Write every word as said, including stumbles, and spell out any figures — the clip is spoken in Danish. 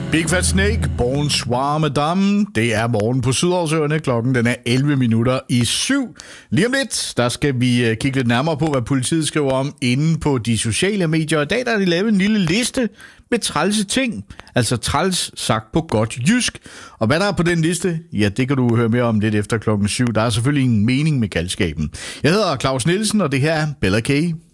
Big Fat Snake, bonsoir madame. Det er morgen på Sydhavsøerne. Klokken den er elleve minutter i syv. Lige om lidt, der skal vi kigge lidt nærmere på, hvad politiet skriver om inde på de sociale medier. I dag der er de lavet en lille liste med trælse ting. Altså træls sagt på godt jysk. Og hvad der er på den liste, ja, det kan du høre mere om lidt efter klokken syv. Der er selvfølgelig ingen mening med galskaben. Jeg hedder Claus Nielsen, og det her er Bella K.